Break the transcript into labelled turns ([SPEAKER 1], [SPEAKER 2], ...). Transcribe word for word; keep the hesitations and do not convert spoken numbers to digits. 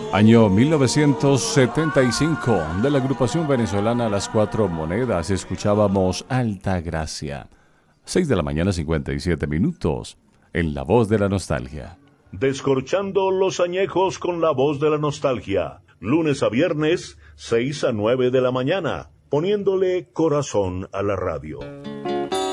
[SPEAKER 1] Año mil novecientos setenta y cinco, de la agrupación venezolana Las Cuatro Monedas, escuchábamos Alta Gracia. seis de la mañana, cincuenta y siete minutos, en La Voz de la Nostalgia.
[SPEAKER 2] Descorchando los añejos con La Voz de la Nostalgia. Lunes a viernes, seis a nueve de la mañana, poniéndole corazón a la radio.